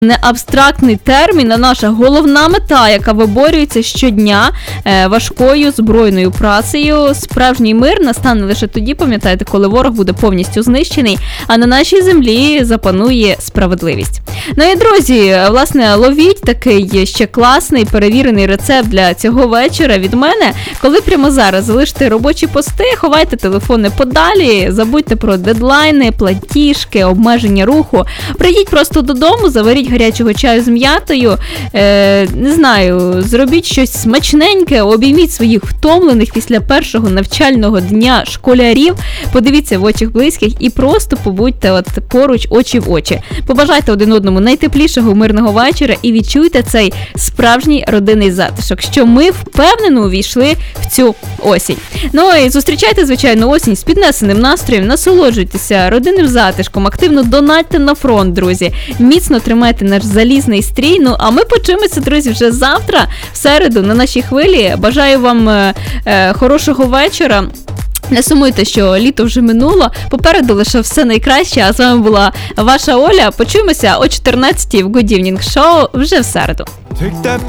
Не абстрактний термін, а наша головна мета, яка виборюється щодня важкою збройною працею. Справжній мир настане лише тоді, пам'ятаєте, коли ворог буде повністю знищений, а на нашій землі запанує справедливість. Ну і, друзі, власне, ловіть такий ще класний, перевірений рецепт для цього вечора від мене. Коли прямо зараз залишите робочі пости, ховайте телефони подалі, забудьте про дедлайни, платіжки, обмеження руху. Прийдіть просто додому, заваріть гарячого чаю з м'ятою, не знаю, зробіть щось смачненьке, обійміть своїх втомлених після першого навчального дня школярів, подивіться в очі близьких і просто побудьте от поруч, очі в очі. Побажайте один одному найтеплішого мирного вечора і відчуйте цей справжній родинний затишок, що ми впевнено увійшли в цю осінь. Ну і зустрічайте, звичайно, осінь з піднесеним настроєм, насолоджуйтеся родинним затишком, активно донатьте на фронт, друзі, міцно тримайте наш залізний стрій. Ну, а ми почуємося, друзі, вже завтра, в середу, на нашій хвилі. Бажаю вам хорошого вечора. Не сумуйте, що літо вже минуло, попереду лише все найкраще, а з вами була ваша Оля. Почуємося о 14-й в Good Evening Show вже в середу.